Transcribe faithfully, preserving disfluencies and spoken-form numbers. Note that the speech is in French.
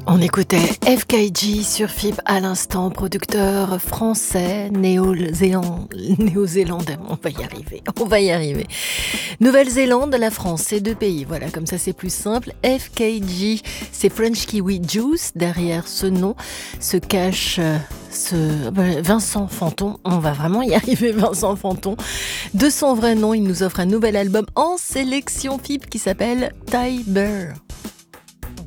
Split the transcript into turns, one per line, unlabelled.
On écoutait F K J sur F I B à l'instant, producteur français, néo-zéland, néo-zélandais, on va y arriver, on va y arriver. Nouvelle-Zélande, la France, c'est deux pays, voilà, comme ça c'est plus simple. F K J, c'est French Kiwi Juice, derrière ce nom se cache ce Vincent Fanton, on va vraiment y arriver, Vincent Fanton. De son vrai nom, il nous offre un nouvel album en sélection F I B qui s'appelle Tiber.